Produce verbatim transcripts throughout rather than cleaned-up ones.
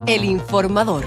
El Informador.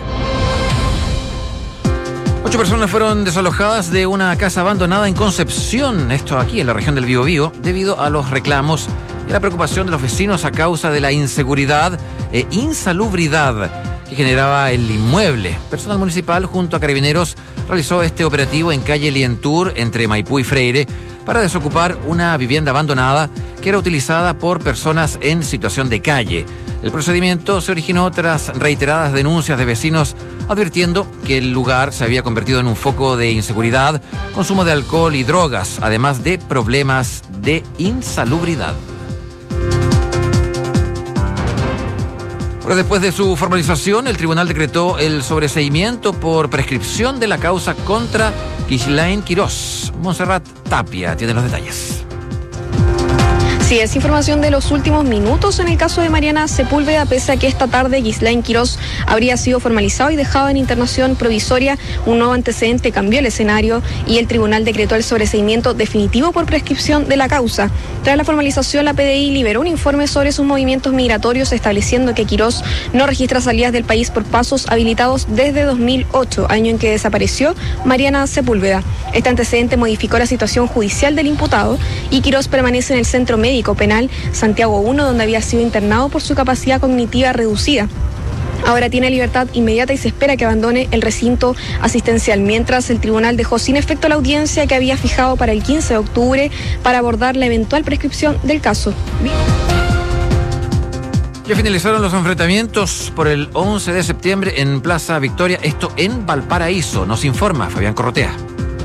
Ocho personas fueron desalojadas de una casa abandonada en Concepción, esto aquí en la región del Biobío, debido a los reclamos y la preocupación de los vecinos a causa de la inseguridad e insalubridad que generaba el inmueble. Personal municipal junto a Carabineros realizó este operativo en calle Lientur, entre Maipú y Freire, para desocupar una vivienda abandonada que era utilizada por personas en situación de calle. El procedimiento se originó tras reiteradas denuncias de vecinos advirtiendo que el lugar se había convertido en un foco de inseguridad, consumo de alcohol y drogas, además de problemas de insalubridad. Pero después de su formalización, el tribunal decretó el sobreseimiento por prescripción de la causa contra Ghislaine Quirós. Montserrat Tapia tiene los detalles. Sí, es información de los últimos minutos en el caso de Mariana Sepúlveda, pese a que esta tarde Ghislaine Quirós habría sido formalizado y dejado en internación provisoria. Un nuevo antecedente cambió el escenario y el tribunal decretó el sobreseimiento definitivo por prescripción de la causa. Tras la formalización, la P D I liberó un informe sobre sus movimientos migratorios, estableciendo que Quirós no registra salidas del país por pasos habilitados desde dos mil ocho, año en que desapareció Mariana Sepúlveda. Este antecedente modificó la situación judicial del imputado y Quirós permanece en el Centro Médico Penal Santiago uno, donde había sido internado por su capacidad cognitiva reducida. Ahora tiene libertad inmediata y se espera que abandone el recinto asistencial, mientras el tribunal dejó sin efecto la audiencia que había fijado para el quince de octubre para abordar la eventual prescripción del caso. Ya finalizaron los enfrentamientos por el once de septiembre en Plaza Victoria, esto en Valparaíso, nos informa Fabián Corrotea.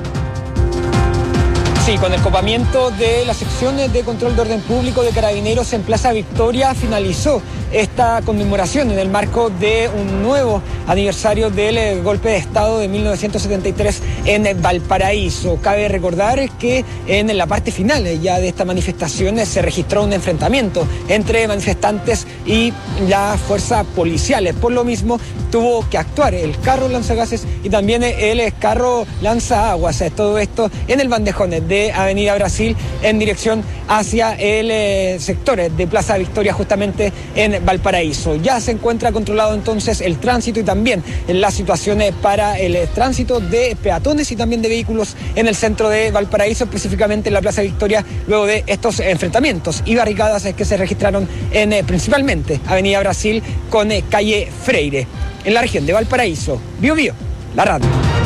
Sí, con el copamiento de las secciones de control de orden público de Carabineros en Plaza Victoria finalizó esta conmemoración en el marco de un nuevo aniversario del golpe de Estado de mil novecientos setenta y tres en Valparaíso. Cabe recordar que en la parte final ya de esta manifestación se registró un enfrentamiento entre manifestantes y las fuerzas policiales. Por lo mismo tuvo que actuar el carro lanzagases y también el carro lanzaaguas. Todo esto en el bandejón de Avenida Brasil en dirección hacia el eh, sector de Plaza Victoria, justamente en Valparaíso. Ya se encuentra controlado entonces el tránsito y también las situaciones para el eh, tránsito de peatones y también de vehículos en el centro de Valparaíso, específicamente en la Plaza Victoria, luego de estos enfrentamientos y barricadas que se registraron en eh, principalmente Avenida Brasil con eh, calle Freire. En la región de Valparaíso, Biobío, la radio.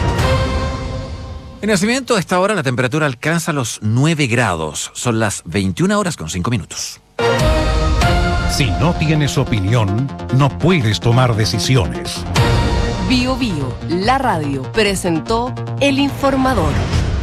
En Nacimiento, a esta hora la temperatura alcanza los nueve grados. Son las veintiuna horas con cinco minutos. Si no tienes opinión, no puedes tomar decisiones. Biobío, la radio, presentó El Informador.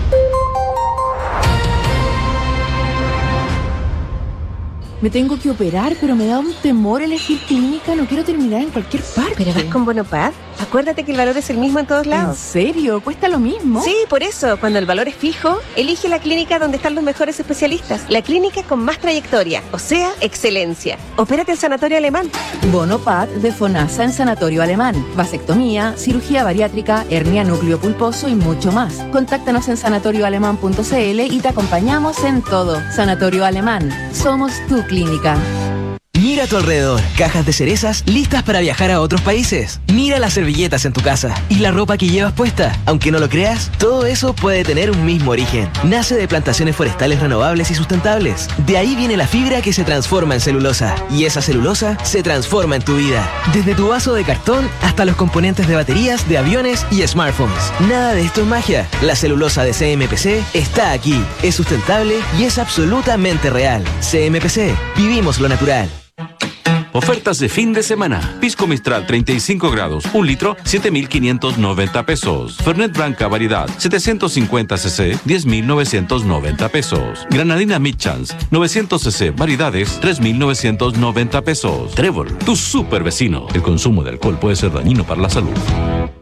Me tengo que operar, pero me da un temor elegir clínica. No quiero terminar en cualquier parte. ¿Pero vas con Bonopad? Acuérdate que el valor es el mismo en todos lados. ¿En serio? ¿Cuesta lo mismo? Sí, por eso. Cuando el valor es fijo, elige la clínica donde están los mejores especialistas. La clínica con más trayectoria, o sea, excelencia. Opérate en Sanatorio Alemán. Bonopad de FONASA en Sanatorio Alemán. Vasectomía, cirugía bariátrica, hernia núcleo pulposo y mucho más. Contáctanos en sanatorio alemán punto c l y te acompañamos en todo. Sanatorio Alemán. Somos tu clínica. Mira a tu alrededor, cajas de cerezas listas para viajar a otros países. Mira las servilletas en tu casa y la ropa que llevas puesta. Aunque no lo creas, todo eso puede tener un mismo origen. Nace de plantaciones forestales renovables y sustentables. De ahí viene la fibra que se transforma en celulosa. Y esa celulosa se transforma en tu vida. Desde tu vaso de cartón hasta los componentes de baterías, de aviones y smartphones. Nada de esto es magia. La celulosa de C M P C está aquí. Es sustentable y es absolutamente real. C M P C. Vivimos lo natural. Ofertas de fin de semana. Pisco Mistral treinta y cinco grados, un litro, siete mil quinientos noventa pesos. Fernet Branca variedad, setecientos cincuenta centilitros, diez mil novecientos noventa pesos. Granadina Midchance, novecientos centilitros, variedades, tres mil novecientos noventa pesos. Trébol, tu super vecino. El consumo de alcohol puede ser dañino para la salud.